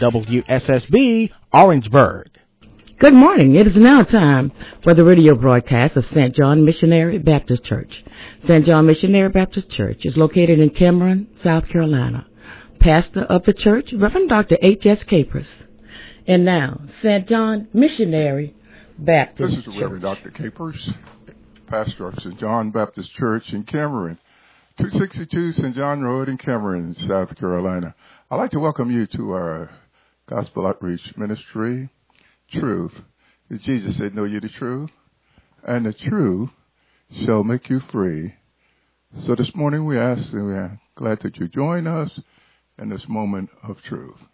WSSB, Orangeburg. Good morning. It is now time for the radio broadcast of St. John Missionary Baptist Church. St. John Missionary Baptist Church is located in Cameron, South Carolina. Pastor of the church, Reverend Dr. H.S. Capers. And now, St. John Missionary Baptist Church. This is Reverend Dr. Capers, pastor of St. John Baptist Church in Cameron, 262 St. John Road in Cameron, South Carolina. I'd like to welcome you to our gospel outreach ministry, Truth. Jesus said, know ye the truth, and the truth shall make you free. So this morning we ask, and we are glad that you join us in this moment of truth.